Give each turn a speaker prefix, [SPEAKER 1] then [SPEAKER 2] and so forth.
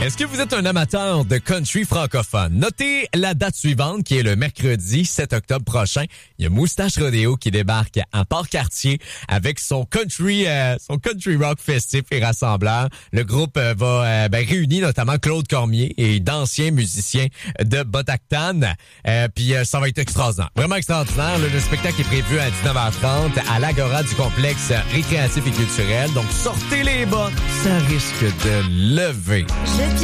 [SPEAKER 1] Est-ce que vous êtes un amateur de country francophone? Notez la date suivante, qui est le mercredi 7 octobre prochain. Il y a Moustache Rodeo qui débarque à Port-Cartier avec son country rock festif et rassembleur. Le groupe va réunir notamment Claude Cormier et d'anciens musiciens de Botactan. Puis ça va être extraordinaire. Vraiment extraordinaire. Le spectacle est prévu à 19h30 à l'Agora du complexe récréatif et culturel. Donc sortez les bottes, ça risque de lever.